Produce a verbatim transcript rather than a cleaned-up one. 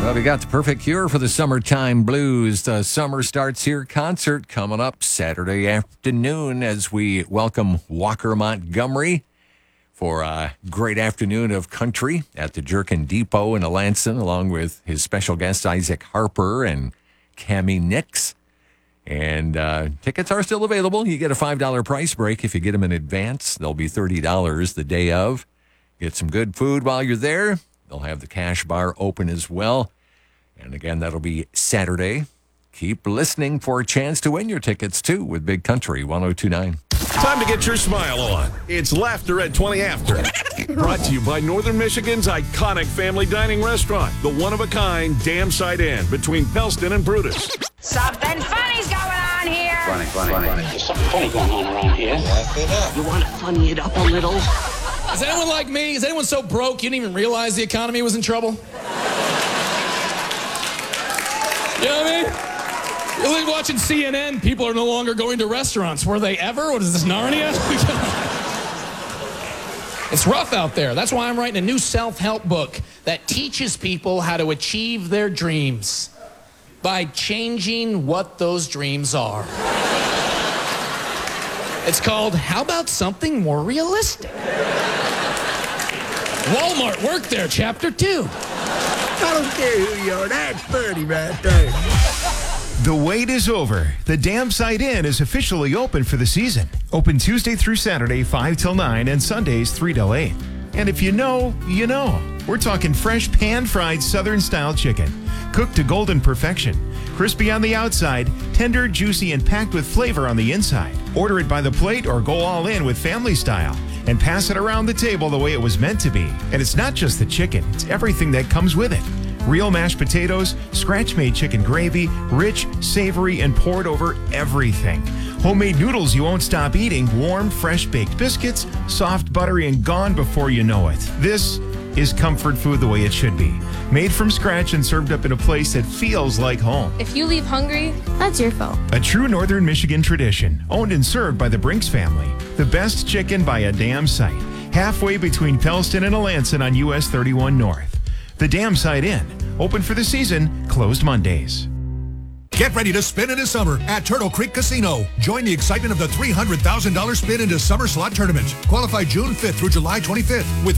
Well, we got the perfect cure for the summertime blues. The Summer Starts Here concert coming up Saturday afternoon as we welcome Walker Montgomery for a great afternoon of country at the Jerkin Depot in Alanson, along with his special guests Isaac Harper and Cammie Nix. And uh, tickets are still available. You get a five dollars price break if you get them in advance. They'll be thirty dollars the day of. Get some good food while you're there. They'll have the cash bar open as well. And again, that'll be Saturday. Keep listening for a chance to win your tickets, too, with Big Country one oh two point nine. Time to get your smile on. It's Laughter at twenty After. Brought to you by Northern Michigan's iconic family dining restaurant, the one-of-a-kind Dam Side Inn between Pellston and Brutus. Something funny's going on here. Funny, funny, funny. There's something funny going on around here. You want to funny it up a little? Is anyone like me? Is anyone so broke you didn't even realize the economy was in trouble? You know what I mean? You're like watching C N N, people are no longer going to restaurants. Were they ever? What is this, Narnia? It's rough out there. That's why I'm writing a new self-help book that teaches people how to achieve their dreams by changing what those dreams are. It's called, How About Something More Realistic? Walmart worked there, chapter two. I don't care who you are. That's funny right there. The wait is over. The Dam Side Inn is officially open for the season. Open Tuesday through Saturday, five till nine, and Sundays, three till eight. And if you know, you know. We're talking fresh pan-fried Southern-style chicken, cooked to golden perfection. Crispy on the outside, tender, juicy, and packed with flavor on the inside. Order it by the plate or go all in with family style. And pass it around the table the way it was meant to be. And it's not just the chicken, it's everything that comes with it. Real mashed potatoes, scratch-made chicken gravy, rich, savory, and poured over everything. Homemade noodles you won't stop eating, warm, fresh-baked biscuits, soft, buttery, and gone before you know it. This is comfort food the way it should be. Made from scratch and served up in a place that feels like home. If you leave hungry, that's your fault. A true Northern Michigan tradition, owned and served by the Brinks family. The best chicken by a damn sight. Halfway between Pellston and Alanson on U S thirty-one North. The Dam Side Inn, open for the season, closed Mondays. Get ready to spin into summer at Turtle Creek Casino. Join the excitement of the three hundred thousand dollars Spin into Summer Slot Tournament. Qualify June fifth through July twenty-fifth with